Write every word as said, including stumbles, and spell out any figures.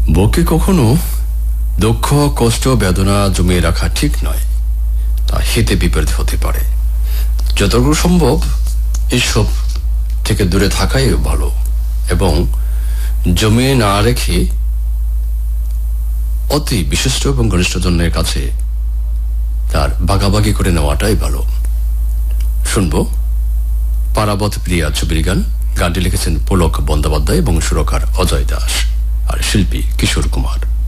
বুকে কখনো দুঃখ, কষ্ট, বেদনা জমিয়ে রাখা ঠিক নয়। তা হিতে বিপরীত হতে পারে। যতটুকু সম্ভব এসব থেকে দূরে থাকাই ভালো এবং জমিয়ে না রেখে অতি বিশিষ্ট এবং ঘনিষ্ঠজনের কাছে তার ভাগাভাগি করে নেওয়াটাই ভালো। শুনবো পারাবত প্রিয়া ছবির গান। গানটি লিখেছেন পুলক বন্দ্যোপাধ্যায় এবং সুরকার অজয় দাস আর শিল্পী কিশোর কুমার।